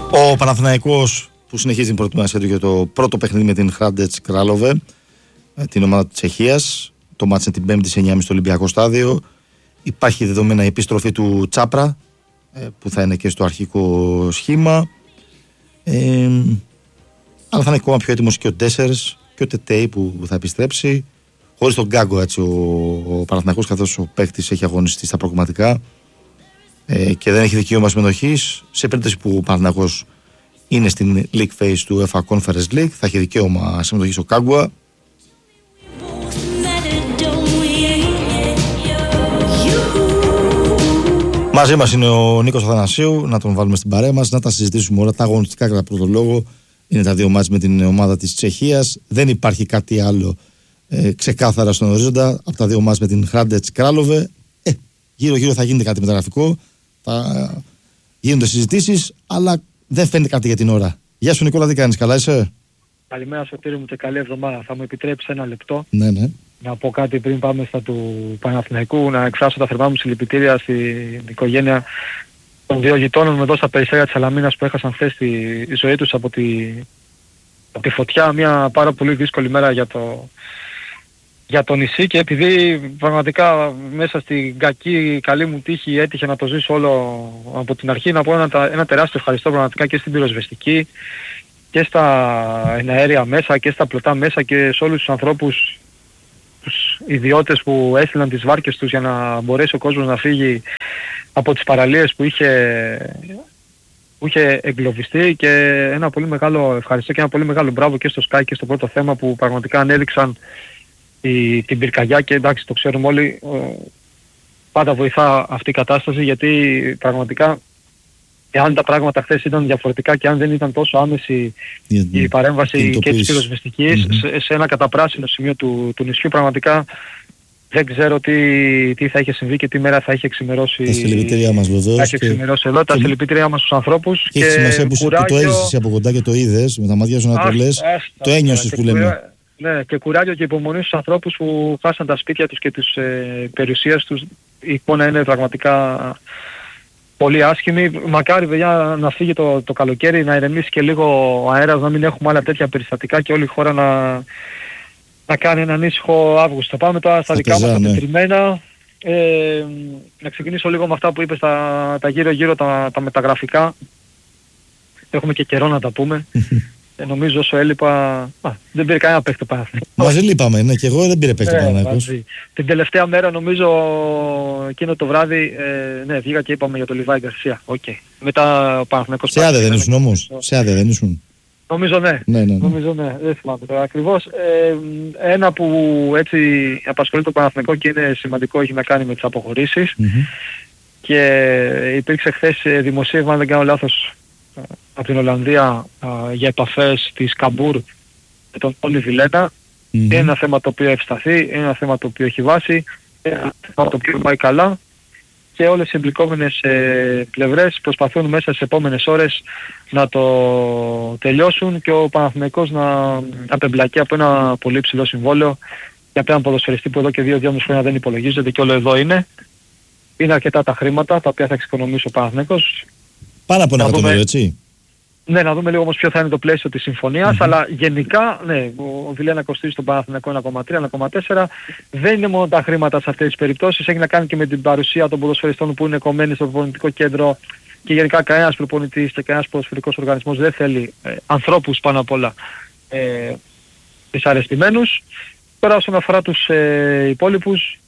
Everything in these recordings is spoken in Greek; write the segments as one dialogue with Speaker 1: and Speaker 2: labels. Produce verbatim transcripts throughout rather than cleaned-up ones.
Speaker 1: Ο Παναθηναϊκός που συνεχίζει την προετοιμασία του για το πρώτο παιχνίδι με την Χράντετς Κράλοβε, την ομάδα της Τσεχίας. Το μάτς είναι την Πέμπτη σε εννιά και μισή στο Ολυμπιακό Στάδιο. Υπάρχει δεδομένα η επιστροφή του Τσάπρα, που θα είναι και στο αρχικό σχήμα. Ε, αλλά θα είναι ακόμα πιο έτοιμος και ο Ντέσσερς και ο Τετέι που θα επιστρέψει. Χωρίς τον Γκάγκο έτσι, ο, ο Παναθηναϊκός, καθώς ο παίκτης έχει αγωνιστεί στα προγραμματικά ε, και δεν έχει δικαίωμα συμμετοχής. Σε περίπτωση που ο Παναθηναϊκός είναι στην League Phase του UEFA Conference League, θα έχει δικαίωμα συμμετοχής ο Κάγκουα. Μαζί μας είναι ο Νίκος Αθανασίου, να τον βάλουμε στην παρέα μας, να τα συζητήσουμε όλα τα αγωνιστικά κατά πρώτο λόγο. Είναι τα δύο μάτς με την ομάδα της Τσεχίας. Δεν υπάρχει κάτι άλλο ε, ξεκάθαρα στον ορίζοντα από τα δύο μάτς με την Χράντετς Κράλοβε. Ε, γύρω-γύρω θα γίνεται κάτι μεταγραφικό, θα ε, γίνονται συζητήσεις, αλλά δεν φαίνεται κάτι για την ώρα. Γεια σου Νικόλα, τι κάνεις, καλά είσαι?
Speaker 2: Καλημέρα Σωτήρη μου και καλή εβδομάδα. Θα μου επιτρέψει ένα λεπτό
Speaker 1: ναι, ναι.
Speaker 2: να πω κάτι πριν πάμε στα του Παναθηναϊκού, να εκφράσω τα θερμά μου συλληπιτήρια στην οικογένεια των δύο γειτόνων μου εδώ στα Περιστέρια της Σαλαμίνας που έχασαν χθες τη ζωή τους από τη, από τη φωτιά. Μια πάρα πολύ δύσκολη μέρα για το, για το νησί, και επειδή πραγματικά μέσα στην κακή καλή μου τύχη έτυχε να το ζήσω όλο από την αρχή, να πω ένα, ένα τεράστιο ευχαριστώ πραγματικά και στην πυροσβεστική και στα εναέρια μέσα και στα πλωτά μέσα και σε όλους τους ανθρώπους, τους ιδιώτες που έστειλαν τις βάρκες τους για να μπορέσει ο κόσμος να φύγει από τις παραλίες που είχε, που είχε εγκλωβιστεί. Και ένα πολύ μεγάλο ευχαριστώ και ένα πολύ μεγάλο μπράβο και στο Sky και στο πρώτο θέμα που πραγματικά ανέδειξαν η, την πυρκαγιά. Και εντάξει, το ξέρουμε όλοι, πάντα βοηθά αυτή η κατάσταση, γιατί πραγματικά εάν τα πράγματα χθες ήταν διαφορετικά και αν δεν ήταν τόσο άμεση yeah, η παρέμβαση και της πυροσβεστικής mm-hmm. σε, σε ένα καταπράσινο σημείο του, του νησιού, πραγματικά δεν ξέρω τι, τι θα είχε συμβεί και τι μέρα θα είχε εξημερώσει.
Speaker 1: Τα συλληπιτήριά μας βεβαίως.
Speaker 2: Θα είχε εξημερώσει εδώ, και... τα συλληπιτήριά μας στους ανθρώπους.
Speaker 1: Και έχει σημασία που, κουράγιο... που το έζησες από κοντά και το είδες με τα μάτια σου να το λες, το ένιωσες που λέμε.
Speaker 2: Κουρά... Ναι, και κουράγιο και υπομονή στους ανθρώπους που χάσαν τα σπίτια τους και τις ε, περιουσίες τους. Η εικόνα είναι πραγματικά πολύ άσχημη. Μακάρι παιδιά να φύγει το, το καλοκαίρι, να ηρεμήσει και λίγο ο αέρας, να μην έχουμε άλλα τέτοια περιστατικά και όλη η χώρα να, να κάνει έναν ήσυχο Αύγουστο. Πάμε τώρα στα δικά μας τα μετρημένα. Ε, να ξεκινήσω λίγο με αυτά που είπες, τα, τα γύρω-γύρω, τα, τα μεταγραφικά. Έχουμε και καιρό να τα πούμε. Ε, νομίζω όσο έλειπα... Α, δεν πήρε κανένα παίχτη Παναθηναϊκός.
Speaker 1: Μαζί λείπαμε, ναι, και εγώ δεν πήρε παίχτη Παναθηναϊκός.
Speaker 2: Την τελευταία μέρα νομίζω εκείνο το βράδυ, ε, ναι, βγήκα και είπαμε για τον Λιβάη Γκαρσία. Οκ. Okay. Μετά ο Παναθηναϊκός...
Speaker 1: Σε άδε δεν ήσουν όμως, σε άδε δεν ήσουν.
Speaker 2: Νομίζω ναι.
Speaker 1: Ναι, ναι, ναι.
Speaker 2: Νομίζω ναι, δεν θυμάμαι τώρα ακριβώς. Ε, ένα που έτσι απασχολεί το Παναθηναϊκό και είναι σημαντικό έχει να κάνει με τις αποχωρήσεις. Mm-hmm. Και υπήρξε χθες δημοσίευμα, αν δεν κάνω λάθος, από την Ολλανδία α, για επαφές της Καμπούρ με τον Όλι Βιλένα. Mm-hmm. Είναι ένα θέμα το οποίο ευσταθεί, είναι ένα θέμα το οποίο έχει βάση, είναι ένα θέμα το οποίο πάει καλά και όλες οι εμπλεκόμενες ε, πλευρές προσπαθούν μέσα στις επόμενες ώρες να το τελειώσουν και ο Παναθηναϊκός να απεμπλακεί από ένα πολύ ψηλό συμβόλαιο για έναν ποδοσφαιριστή που εδώ και δύο δύο χρόνια δεν υπολογίζεται και όλο εδώ είναι. Είναι αρκετά τα χρήματα τα οποία θα εξοικονομήσει ο Παναθηναϊκός.
Speaker 1: Πάρα από ένα εκατομμύριο, έτσι.
Speaker 2: Ναι, να δούμε λίγο όμως ποιο θα είναι το πλαίσιο της συμφωνίας, mm-hmm. αλλά γενικά, ναι, ο Βιλένα κοστίζει στον Παναθηναϊκό ένα κόμμα τρία, ένα κόμμα τέσσερα. Δεν είναι μόνο τα χρήματα σε αυτές τις περιπτώσεις, έχει να κάνει και με την παρουσία των ποδοσφαιριστών που είναι κομμένοι στο προπονητικό κέντρο και γενικά κανένας προπονητής και κανένας ποδοσφαιρικός οργανισμός δεν θέλει ε, ανθρώπους πάνω απ' όλα ε, δυσαρεστημένους. Τώρα όσον αφορά τους ε, υπόλοιπους,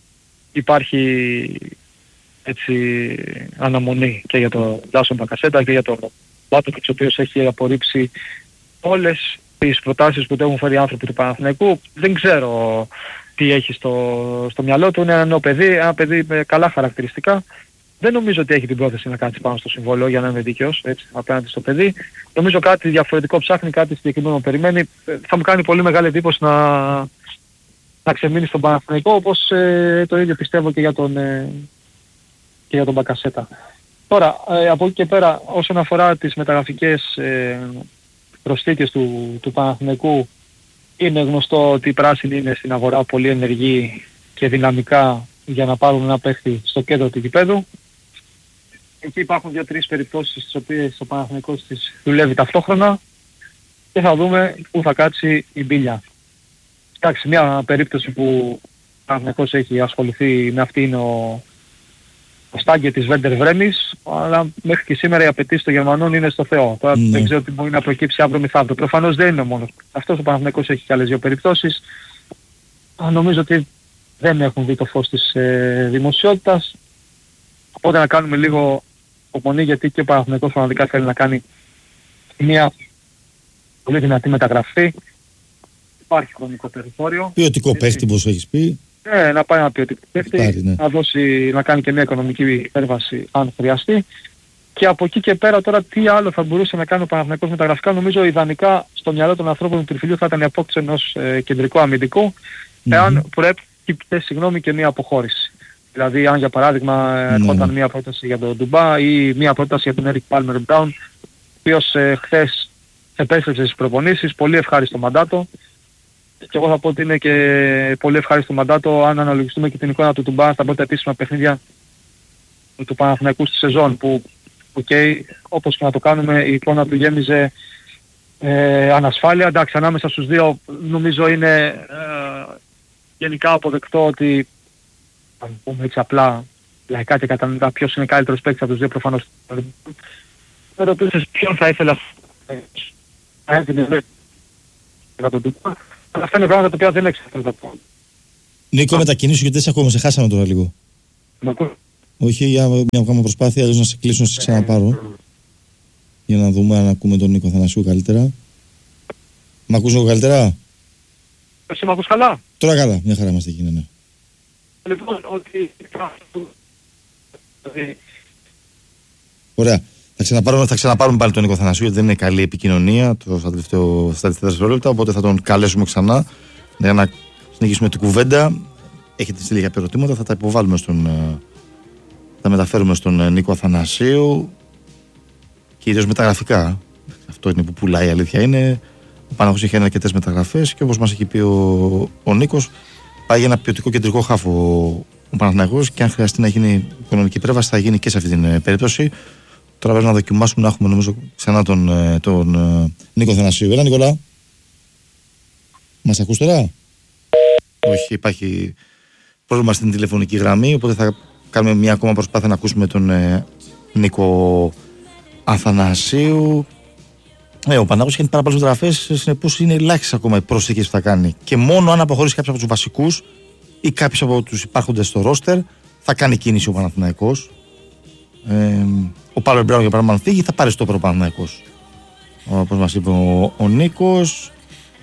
Speaker 2: υπάρχει έτσι αναμονή και για τον Λάσον Μπακασέτα και για τον Μπάτοκιτς, ο οποίος έχει απορρίψει όλες τις προτάσεις που του έχουν φέρει οι άνθρωποι του Παναθηναϊκού. Δεν ξέρω τι έχει στο, στο μυαλό του. Είναι ένα νέο παιδί, ένα παιδί με καλά χαρακτηριστικά. Δεν νομίζω ότι έχει την πρόθεση να κάτσει πάνω στο συμβόλαιο, για να είμαι δίκαιος, έτσι, απέναντι στο παιδί. Νομίζω κάτι διαφορετικό ψάχνει, κάτι συγκεκριμένο περιμένει. Θα μου κάνει πολύ μεγάλη εντύπωση να, να ξεμείνει στον Παναθηναϊκό, όπως ε, το ίδιο πιστεύω και για τον, ε, και για τον Μπακασέτα. Τώρα, ε, από εκεί και πέρα, όσον αφορά τις μεταγραφικές ε, προσθήκες του, του Παναθηναϊκού, είναι γνωστό ότι οι πράσινοι είναι στην αγορά πολύ ενεργοί και δυναμικά για να πάρουν ένα παίχτη στο κέντρο του γηπέδου. εκεί υπάρχουν δύο-τρεις περιπτώσεις τις οποίες ο Παναθηναϊκός τις δουλεύει ταυτόχρονα και θα δούμε πού θα κάτσει η μπίλια. Εντάξει, μια περίπτωση που ο Παναθηναϊκός έχει ασχοληθεί με αυτή είναι ο, ο Στάγκε της Βέντερ Βρέμις, αλλά μέχρι και σήμερα οι απαιτήσεις των Γερμανών είναι στο Θεό. Τώρα mm. δεν ξέρω τι μπορεί να προκύψει αύριο μεθαύριο. Προφανώς δεν είναι μόνος. Αυτός ο Παναθηναϊκός έχει και άλλες δύο περιπτώσεις. Νομίζω ότι δεν έχουν δει το φως της ε, δημοσιότητας. Οπότε να κάνουμε λίγο υπομονή, γιατί και ο Παναθηναϊκός πραγματικά θέλει να κάνει μια πολύ δυνατή μεταγραφή. Υπάρχει χρονικό περιθώριο.
Speaker 1: Ποιοτικό παίχτη, όπως έχεις πει.
Speaker 2: Ναι, να πάει ένα ποιοτικό παίχτη,
Speaker 1: ναι.
Speaker 2: να, δώσει, να κάνει και μια οικονομική υπέρβαση αν χρειαστεί. Και από εκεί και πέρα τώρα τι άλλο θα μπορούσε να κάνει ο Παναθηναϊκός μεταγραφικά. Νομίζω ιδανικά στο μυαλό των ανθρώπων του τριφυλιού θα ήταν η απόκτηση ενός ε, κεντρικού αμυντικού, mm-hmm. εάν προέκυπτε συγγνώμη και μια αποχώρηση. Δηλαδή αν για παράδειγμα mm-hmm. ερχόταν μια πρόταση για τον Ντουμπά ή μια πρόταση για τον Έρικ Πάλμερ Μπράουν, ο οποίος ε, χθες επέστρεψε στις προπονήσεις, πολύ ευχάριστο μαντάτο. Και εγώ θα πω ότι είναι και πολύ ευχάριστο μαντάτο αν αναλογιστούμε και την εικόνα του Ντουμπά στα πρώτα επίσημα παιχνίδια του Παναθηναϊκού στη σεζόν, που okay, όπως και να το κάνουμε η εικόνα του γέμιζε ε, ανασφάλεια. Εντάξει, ανάμεσα στους δύο νομίζω είναι ε, γενικά αποδεκτό ότι, αν πούμε έτσι απλά λαϊκά και κατανοητά, ποιος είναι καλύτερος παίκτης από τους δύο, προφανώς με ρωτούσες ποιον θα ήθελα να έδινε για τον Ντουμπά, αλλά αυτά είναι πράγματα τα οποία δεν εξαρτάται.
Speaker 1: Νίκο, μετακινήσου γιατί δεν σε ακούμε, σε χάσαμε τώρα λίγο. Όχι, για μια ακόμα προσπάθεια, αλλιώς να σε κλείσω, να σε ξαναπάρω. Για να δούμε αν ακούμε τον Νίκο Αθανασίου καλύτερα. Μ' ακούς λίγο καλύτερα?
Speaker 2: Εσύ μ' ακούς καλά?
Speaker 1: Τώρα καλά, μια χαρά είμαστε εκεί, ναι.
Speaker 2: Λοιπόν, ότι...
Speaker 1: Ωραία. Θα ξαναπάρουμε, θα ξαναπάρουμε πάλι τον Νίκο Αθανασίου, γιατί δεν είναι καλή επικοινωνία το, στα τελευταία δευτερόλεπτα, οπότε θα τον καλέσουμε ξανά για να συνεχίσουμε την κουβέντα. Έχετε στείλει κάποια ερωτήματα, θα τα υποβάλουμε στον... Θα μεταφέρουμε στον Νίκο Αθανασίου, κυρίως μεταγραφικά. Αυτό είναι που πουλάει, η αλήθεια είναι. Ο Παναθηναϊκός έχει αρκετές μεταγραφές και όπως μας έχει πει ο, ο Νίκος, πάει για ένα ποιοτικό κεντρικό χάφο ο Παναθηναϊκός και αν χρειαστεί να γίνει οικονομική υπέρβαση θα γίνει και σε αυτή την περίπτωση. Τώρα πρέπει να δοκιμάσουμε να έχουμε νομίζω ξανά τον, τον, τον Νίκο Αθανασίου. Έλα Νικόλα. Μας ακούς τώρα? Όχι, υπάρχει πρόβλημα στην τηλεφωνική γραμμή, οπότε θα κάνουμε μια ακόμα προσπάθεια να ακούσουμε τον ε, Νίκο Αθανασίου. Ε, ο Παναθηναϊκός έχει πάρα πολλές μεταγραφές, συνεπώς είναι ελάχιστες ακόμα οι προσθήκες που θα κάνει. Και μόνο αν αποχωρήσει κάποιος από τους βασικούς ή κάποιος από τους υπάρχοντες στο ρόστερ θα κάνει κίνηση ο Παναθηναϊκός. Ε, ο Πάλμερ Μπράουν για παράδειγμα αν φύγει θα πάρει στο πρώτο Παναθηναϊκός. Όπως μας είπε ο, ο Νίκος.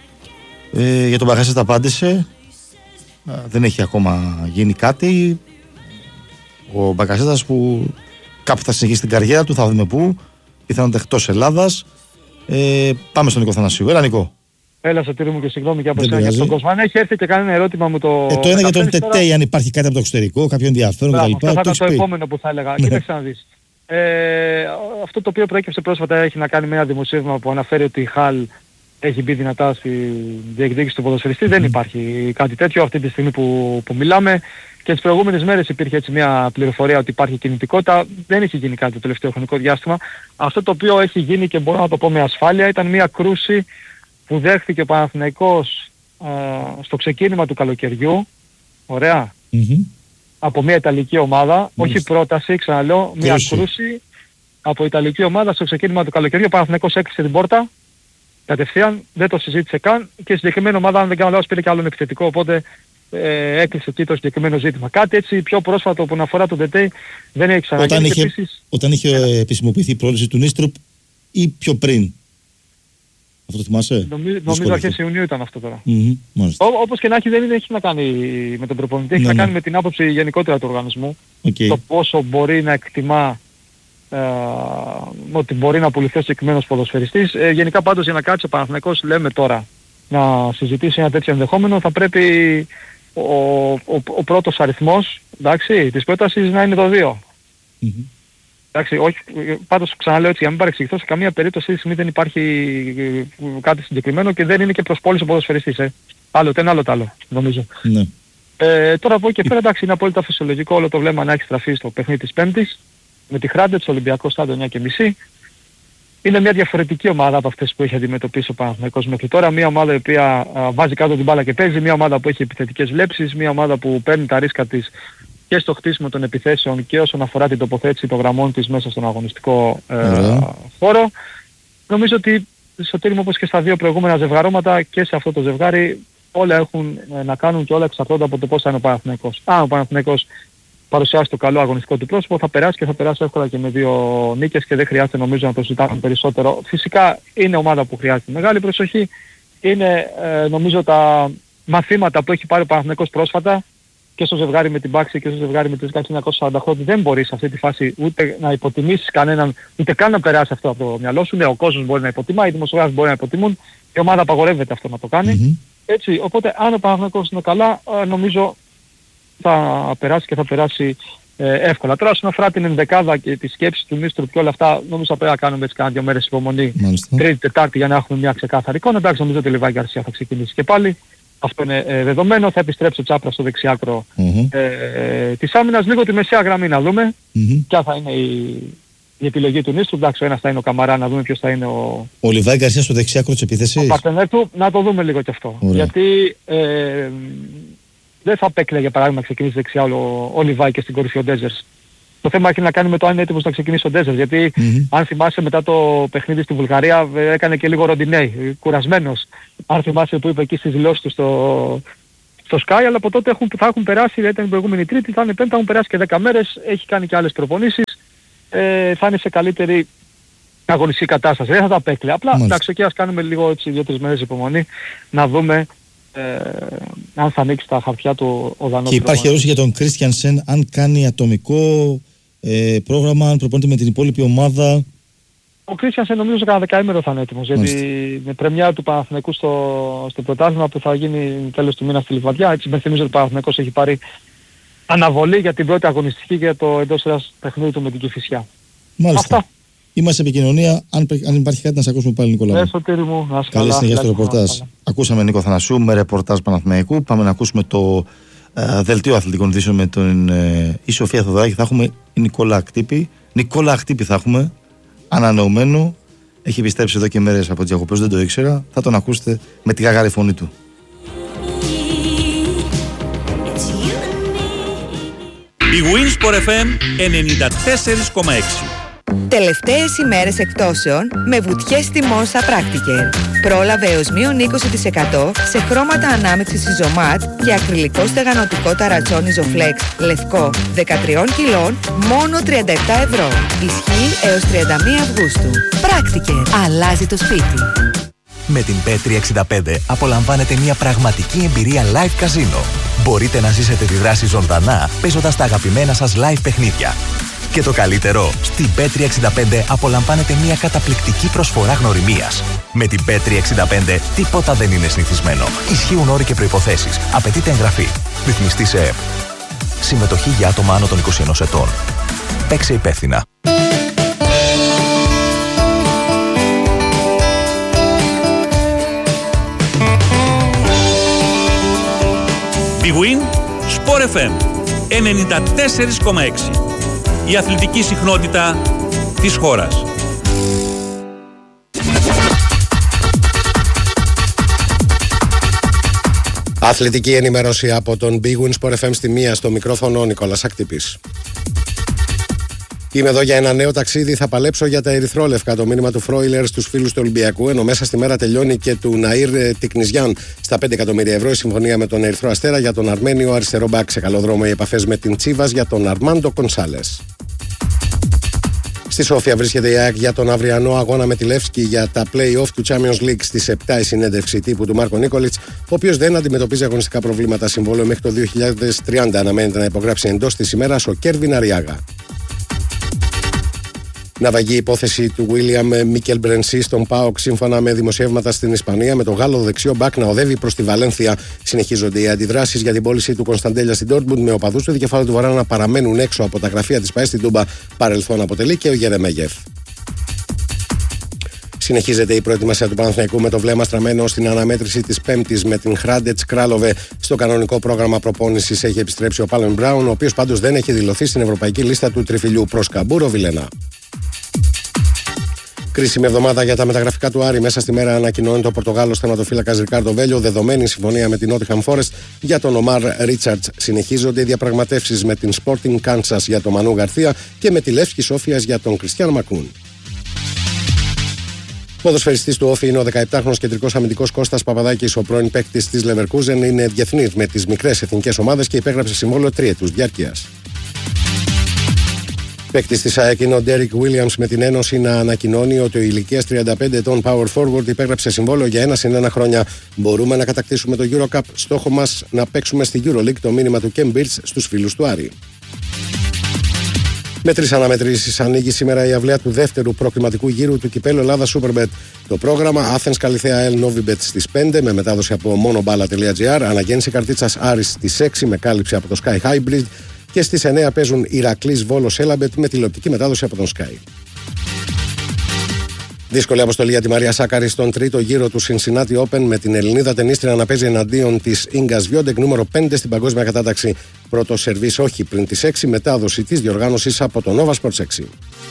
Speaker 1: Ε, για τον Μπακασέτα απάντησε. Ε, δεν έχει ακόμα γίνει κάτι. Ο Μπακασέτας που κάπου θα συνεχίσει την καριέρα του, θα δούμε πού, πιθανότατα εκτός Ελλάδας. Ε, πάμε στον Νίκο Αθανασίου. Έλα Νίκο.
Speaker 2: Έλα Σωτήρη μου και συγγνώμη και από εσένα και στον κόσμο. Αν έχει έρθει και κανένα ερώτημα μου το...
Speaker 1: Ε, το ένα για τον Τετέι, αν υπάρχει κάτι από το εξωτερικό, κάποιο ενδιαφέρον κτλ.
Speaker 2: Αυτό θα ήταν το επόμενο που θα έλεγα. Ναι. Κοίταξε να δεις. Ε, αυτό το οποίο προέκυψε πρόσφατα έχει να κάνει με ένα δημοσίευμα που αναφέρει ότι η Χαλ έχει μπει δυνατά στη διεκδίκηση του ποδοσφαιριστή. Mm. Δεν υπάρχει κάτι τέτοιο αυτή τη στιγμή που, που μιλάμε. Και τις προηγούμενες μέρες υπήρχε έτσι μια πληροφορία ότι υπάρχει κινητικότητα. Δεν έχει γίνει κάτι το τελευταίο χρονικό διάστημα. Αυτό το οποίο έχει γίνει και μπορώ να το πω με ασφάλεια ήταν μια κρούση που δέχθηκε ο Παναθηναϊκός ε, στο ξεκίνημα του καλοκαιριού. Ωραία.
Speaker 1: Mm-hmm.
Speaker 2: Από μια Ιταλική ομάδα. Mm-hmm. Όχι πρόταση, ξαναλέω. Μια
Speaker 1: κρούση.
Speaker 2: κρούση από Ιταλική ομάδα στο ξεκίνημα του καλοκαιριού. Ο Παναθηναϊκός έκλεισε την πόρτα. Κατευθείαν δεν το συζήτησε καν και η συγκεκριμένη ομάδα, αν δεν κάνω λάθος, πήρε και άλλον επιθετικό. Οπότε ε, έκλεισε εκεί το συγκεκριμένο ζήτημα. Κάτι έτσι πιο πρόσφατο που αφορά τον Τετέι δεν έχει ξαναγίνει.
Speaker 1: Όταν είχε,
Speaker 2: επίσης...
Speaker 1: όταν είχε ε, επισημοποιηθεί η πρόληψη του Νίστρουπ ή πιο πριν. Αυτό το θυμάσαι?
Speaker 2: Νομι, νομίζω αρχές Ιουνίου ήταν αυτό τώρα.
Speaker 1: Mm-hmm,
Speaker 2: Ό, όπως και να έχει δεν έχει να κάνει με τον προπονητή, έχει ναι, να κάνει ναι. με την άποψη γενικότερα του οργανισμού.
Speaker 1: Okay.
Speaker 2: Το πόσο μπορεί να εκτιμά ε, ότι μπορεί να πουληθεί ο συγκεκριμένος ποδοσφαιριστής. Ε, γενικά πάντως για να κάτσει ο Παναθηναϊκός, λέμε τώρα, να συζητήσει ένα τέτοιο ενδεχόμενο, θα πρέπει ο, ο, ο, ο πρώτος αριθμός, εντάξει, της πρότασης να είναι το δύο.
Speaker 1: Mm-hmm.
Speaker 2: Εντάξει, όχι, πάντως ξαναλέω έτσι, για να μην παρεξηγηθώ, σε καμία περίπτωση αυτή τη στιγμή δεν υπάρχει κάτι συγκεκριμένο και δεν είναι και προς πώληση ο ποδοσφαιριστής. Ε. Άλλο το ένα, άλλο το άλλο, νομίζω.
Speaker 1: Ναι.
Speaker 2: Ε, τώρα από εκεί και πέρα, εντάξει, είναι απόλυτα φυσιολογικό όλο το βλέμμα να έχει στραφεί στο παιχνίδι της Πέμπτης. με τη Χράντετ στο Ολυμπιακό Στάδιο εννιά και μισή. Είναι μια διαφορετική ομάδα από αυτές που έχει αντιμετωπίσει ο Παναθηναϊκός μέχρι τώρα. Μια ομάδα η οποία α, βάζει κάτω την μπάλα και παίζει. Μια ομάδα που έχει επιθετικές βλέψεις. Μια ομάδα που παίρνει τα ρίσκα της και στο χτίσιμο των επιθέσεων και όσον αφορά την τοποθέτηση των γραμμών της μέσα στον αγωνιστικό ε, mm. χώρο. Νομίζω ότι Σωτήρη μου, όπως και στα δύο προηγούμενα ζευγαρώματα και σε αυτό το ζευγάρι όλα έχουν ε, να κάνουν και όλα εξαρτώνται από το πώς θα είναι ο Παναθηναϊκός. Αν ο Παναθηναϊκός παρουσιάσει το καλό αγωνιστικό του πρόσωπο θα περάσει και θα περάσει εύκολα και με δύο νίκες και δεν χρειάζεται νομίζω να το συζητάμε περισσότερο. Φυσικά είναι ομάδα που χρειάζεται μεγάλη προσοχή. Είναι ε, νομίζω τα μαθήματα που έχει πάρει ο Παναθηναϊκός πρόσφατα και στο ζευγάρι με την Πάξη και στο ζευγάρι με τις χίλια εννιακόσια σαράντα οκτώ, ότι δεν μπορεί σε αυτή τη φάση ούτε να υποτιμήσεις κανέναν, ούτε καν να περάσει αυτό από το μυαλό σου. Ναι, ο κόσμος μπορεί να υποτιμά, οι δημοσιογράφοι μπορεί να υποτιμούν, η ομάδα απαγορεύεται αυτό να το κάνει. Mm-hmm. Έτσι, οπότε αν ο Παναθηναϊκός είναι καλά, νομίζω θα περάσει και θα περάσει ε, εύκολα. Τώρα όσον αφορά την ενδεκάδα και τη σκέψη του Μίστρου και όλα αυτά, νομίζω θα πρέπει να κάνουμε έτσι κάνα δύο μέρες υπομονή, Τρίτη, Τετάρτη, για να έχουμε μια ξεκάθαρη εικόνα. Εντάξει, νομίζω ότι ο Λιβάη Γκαρσία θα ξεκινήσει και πάλι. Αυτό είναι ε, δεδομένο. Θα επιστρέψει ο Τσάπρας στο δεξιάκρο mm-hmm. ε, της άμυνας. Λίγο τη μεσαία γραμμή να δούμε. Mm-hmm. Ποια θα είναι η, η επιλογή του Νίστρου. Εντάξει, ο ένας θα είναι ο Καμαρά, να δούμε ποιος θα είναι ο...
Speaker 1: Ο Λιβάη Γκαρσία στο δεξιάκρο της επίθεσης. Ο
Speaker 2: παρτενέρ του, να το δούμε λίγο κι αυτό. Ωραία. Γιατί ε, δεν θα απέκλαιε για παράδειγμα να ξεκινήσει δεξιά ο, ο Λιβάη και στην κορυφή ο Ντέζερς. Το θέμα έχει να κάνει με το αν είναι έτοιμος να ξεκινήσει ο Ντέζερς. Γιατί mm-hmm. αν θυμάσαι μετά το παιχνίδι στη Βουλγαρία έκανε και λίγο ροντινέι, κουρασμένος. Αν θυμάσαι που είπε εκεί στις δηλώσεις του στο, στο Sky, αλλά από τότε έχουν, θα έχουν περάσει, ήταν την προηγούμενη Τρίτη, θα είναι Πέμπτη, θα έχουν περάσει και δέκα μέρες, έχει κάνει και άλλες προπονήσεις, ε, θα είναι σε καλύτερη αγωνιστική κατάσταση. Δεν θα τα απέκλαιε. Απλά mm-hmm. εντάξει, και ας κάνουμε λίγο έτσι δύο τρεις μέρες υπομονή να δούμε Ε, αν θα ανοίξει τα χαρτιά του ο Δανός.
Speaker 1: Και υπάρχει ερώτηση για τον Κρίστιανσεν, αν κάνει ατομικό ε, πρόγραμμα, αν προπονείται με την υπόλοιπη ομάδα.
Speaker 2: Ο Κρίστιανσεν νομίζω κατά δεκαήμερο θα είναι έτοιμος, γιατί με πρεμιά του Παναθηναϊκού στο, στο πρωτάθλημα που θα γίνει τέλος του μήνα στη Λιβαδιά. Έτσι με θυμίζω ότι ο Παναθηναϊκός έχει πάρει αναβολή για την πρώτη αγωνιστική για το εντός έδρας παιχνίδι του με την Κηφισιά.
Speaker 1: Μάλιστα.
Speaker 2: Αυτά.
Speaker 1: Είμαστε σε επικοινωνία. Αν, αν υπάρχει κάτι να σε ακούσουμε πάλι, Νικόλα.
Speaker 2: Σωτήρη μου, να
Speaker 1: καλή συνέχεια στο ρεπορτάζ. Ακούσαμε Νίκο Θανασιού με ρεπορτάζ Παναθηναϊκού. Πάμε να ακούσουμε το ε, δελτίο αθλητικών ειδήσεων με τον ε, η Σοφία Θοδωράκη. Θα έχουμε η Νικόλα Ακτύπη. Νικόλα Ακτύπη θα έχουμε. Ανανεωμένο. Έχει επιστρέψει εδώ και μέρες από τις διακοπές, δεν το ήξερα. Θα τον ακούσετε με τη γαγάρη φωνή του.
Speaker 3: Η Winsport εφ εμ ενενήντα τέσσερα κόμμα έξι.
Speaker 4: Τελευταίες ημέρες εκπτώσεων με βουτιές τιμών στα Practiker. Πρόλαβε έως μείον είκοσι τοις εκατό σε χρώματα ανάμειξης Isomat και ακριλικό στεγανοτικό ταρατσόν Isoflex λευκό δεκατρία κιλών μόνο τριάντα επτά ευρώ. Ισχύει έως τριάντα μία Αυγούστου. Practiker. Αλλάζει το σπίτι.
Speaker 5: Με την πι τριακόσια εξήντα πέντε απολαμβάνετε μια πραγματική εμπειρία live καζίνο. Μπορείτε να ζήσετε τη δράση ζωντανά παίζοντας τα αγαπημένα σας live παιχνίδια. Και το καλύτερο, στην πι τριακόσια εξήντα πέντε απολαμβάνετε μια καταπληκτική προσφορά γνωριμίας. Με την πι τριακόσια εξήντα πέντε τίποτα δεν είναι συνηθισμένο. Ισχύουν όροι και προϋποθέσεις. Απαιτείται εγγραφή. Ρυθμιστή σε ΕΕΠ. Συμμετοχή για άτομα άνω των είκοσι ενός ετών. Παίξε υπεύθυνα.
Speaker 3: Big Win Sport εφ εμ ενενήντα τέσσερα κόμμα έξι. Η αθλητική συχνότητα της χώρας.
Speaker 6: Αθλητική ενημέρωση από τον Big Win Sport εφ εμ στη μία, στο μικρόφωνο ο Νικόλας Ακτύπης. Είμαι εδώ για ένα νέο ταξίδι. Θα παλέψω για τα ερυθρόλευκα. Το μήνυμα του Φρόιλερ στους φίλους του Ολυμπιακού. Ενώ μέσα στη μέρα τελειώνει και του Ναΐρ Τικνιζιάν στα πέντε εκατομμύρια ευρώ η συμφωνία με τον Ερυθρό Αστέρα για τον Αρμένιο αριστερό μπακ. Σε καλό δρόμο οι επαφές με την Τσίβας για τον Αρμάντο Κονσάλες. Στη Σόφια βρίσκεται η ΑΕΚ για τον αυριανό αγώνα με τη Λεύσκη για τα play-off του Champions League. Στις επτά η συνέντευξη τύπου του Μάρκο Νίκολιτς, ο οποίος δεν αντιμετωπίζει αγωνιστικά προβλήματα. Συμβόλαιο μέχρι το δύο χιλιάδες τριάντα αναμένεται να υπογράψει εντός της ημέρας ο Κέρβιν Αριάγα. Ναυαγή υπόθεση του William Μίκελ Μπρενσί στον ΠΑΟΚ σύμφωνα με δημοσιεύματα στην Ισπανία, με το Γάλλο δεξιό μπακ να οδεύει προς τη Βαλένθια. Συνεχίζονται οι αντιδράσεις για την πώληση του Κωνσταντέλια στην Ντόρτμουντ, με οπαδούς του δικεφάλου του Βορρά να παραμένουν έξω από τα γραφεία της ΠΑΕ στην Τούμπα. Παρελθόν αποτελεί και ο Γερεμέγεφ. Συνεχίζεται η προετοιμασία του Παναθηναϊκού με το βλέμμα στραμμένο στην αναμέτρηση της Πέμπτης με την Χράντετς Κράλοβε. Στο κανονικό πρόγραμμα προπόνησης έχει επιστρέψει ο Πάλεν Μπράουν, ο οποίος πάντως δεν έχει δηλωθεί στην ευρωπαϊκή λίστα του τριφυλιού προς Καμπούρο Βιλένα. Κρίσιμη εβδομάδα για τα μεταγραφικά του Άρη. Μέσα στη μέρα ανακοινώνει το Πορτογάλος τερματοφύλακας Ρικάρντο Βέλιο, δεδομένη συμφωνία με την Νότιχαμ Φόρεστ για τον Ομάρ Ρίτσαρτς. Συνεχίζονται οι διαπραγματεύσεις με την Sporting Kansas για τον Μανού Γαρθία και με τη Λεύσκη Σόφιας για τον Κριστιαν Μακούν. Ποδοσφαιριστής του Όφη είναι ο δεκαεπτάχρονος κεντρικός αμυντικός Κώστας Παπαδάκης. Ο πρώην παίκτης της Leverkusen είναι διεθνής με τις μικρές εθνικές ομάδες και υπέγραψε συμβόλαιο τριετούς διάρκειας. Παίκτης της ΑΕΚ είναι ο Ντέρικ Williams με την Ένωση να ανακοινώνει ότι ο ηλικίας τριάντα πέντε ετών power forward υπέγραψε συμβόλαιο για ένα συν ένα χρόνια. Μπορούμε να κατακτήσουμε το Eurocup. Στόχο μας να παίξουμε στη EuroLeague, το μήνυμα του Ken Birch στους φίλους του Άρη. Με τρεις αναμετρήσεις ανοίγει σήμερα η αυλαία του δεύτερου προκριματικού γύρου του κυπέλλου Ελλάδα Superbet. Το πρόγραμμα Athens Καλιθέα El Novibet στις πέντε με μετάδοση από monoballa.gr, αναγέννηση καρτίτσας Άρης στις έξι με κάλυψη από το Sky Hybrid και στις εννέα παίζουν Ηρακλής Βόλος Έλαμπετ με τηλεοπτική μετάδοση από τον Sky. Δύσκολη αποστολή για τη Μαρία Σάκαρη στον τρίτο γύρο του Cincinnati Open με την Ελληνίδα τενίστρια να παίζει εναντίον της Ίνγκα Σβιόντεκ νούμερο πέντε στην παγκόσμια κατάταξη. Πρώτο σερβίς όχι πριν τις έξι, μετάδοση της διοργάνωσης από το Nova Sports έξι.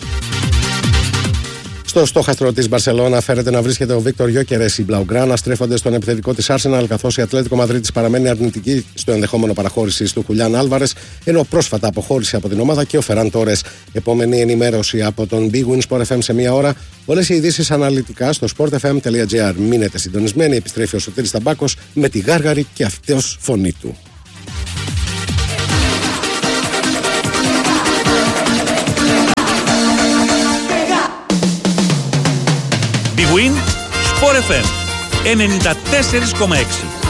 Speaker 6: Στο στόχαστρο της Μπαρσελόνα φέρεται να βρίσκεται ο Βίκτορ Γιόκερες. Οι Μπλαουγκράνα στρέφονται στον επιθετικό της Arsenal, καθώς η Ατλέτικο Μαδρίτης παραμένει αρνητική στο ενδεχόμενο παραχώρησης του Χουλιάν Άλβαρες, ενώ πρόσφατα αποχώρησε από την ομάδα και ο Φεράν Τόρες. Επόμενη ενημέρωση από τον Big Win Sport εφ εμ σε μία ώρα. Όλες οι ειδήσεις αναλυτικά στο sportfm.gr. Μείνετε συντονισμένοι, επιστρέφει ο Σωτήρης Ταμπάκος με τη γάργαρη και αυτός φωνή του.
Speaker 3: Big Win Sport εφ εμ ενενήντα τέσσερα κόμμα έξι.